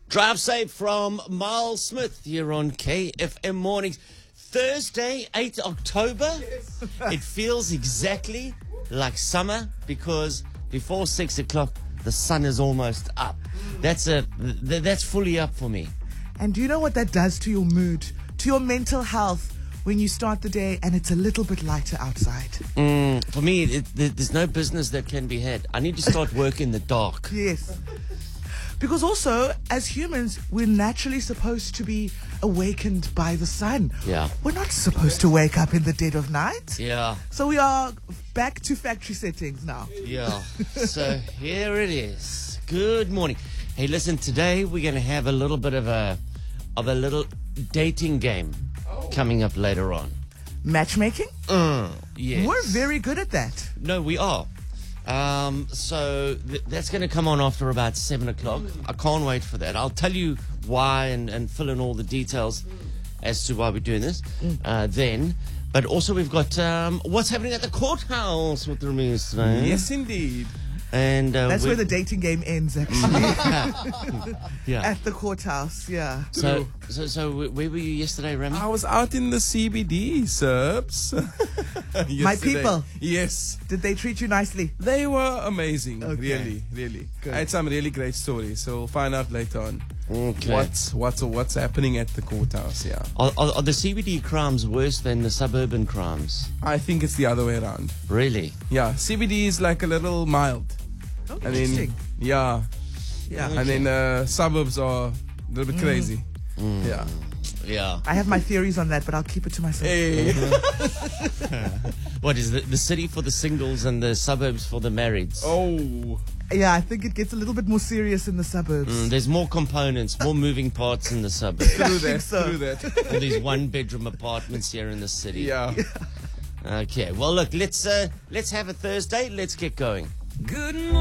Drive safe from Miles Smith here on KFM Mornings. Thursday, 8 October. Yes. It feels exactly like summer because before 6 o'clock, the sun is almost up. That's fully up for me. And do you know what that does to your mood, to your mental health when you start the day and it's a little bit lighter outside? For me, there's no business that can be had. I need to start work in the dark. Yes. Because also, as humans, we're naturally supposed to be awakened by the sun. Yeah. We're not supposed to wake up in the dead of night. Yeah. So we are back to factory settings now. Yeah. So here it is. Good morning. Hey, listen, today we're going to have a little bit of a little dating game coming up later on. Matchmaking? Yes. We're very good at that. No, we are. So that's going to come on after about 7 o'clock. I can't wait for that. I'll tell you why and fill in all the details as to why we're doing this then. But also we've got what's happening at the courthouse with the remains today. Yes, indeed. And that's where the dating game ends, actually. Yeah. At the courthouse, yeah. So where were you yesterday, Remy? I was out in the CBD, Serbs. My people. Yes. Did they treat you nicely? They were amazing. Okay. Really. Good. I had some really great stories, so we'll find out later on. Okay. What's happening at the courthouse, yeah. Are the CBD crimes worse than the suburban crimes? I think it's the other way around. Really? Yeah, CBD is like a little mild. Oh, And interesting. then, yeah. Yeah. And then suburbs are a little bit crazy. Yeah. Yeah. I have my theories on that, but I'll keep it to myself. Hey. What is the city for the singles and the suburbs for the marrieds? Oh. Yeah, I think it gets a little bit more serious in the suburbs. There's more components, more moving parts in the suburbs. Through think that. so. Through that. All these one-bedroom apartments here in the city. Yeah. Okay. Well, look, let's have a Thursday. Let's get going. Good morning.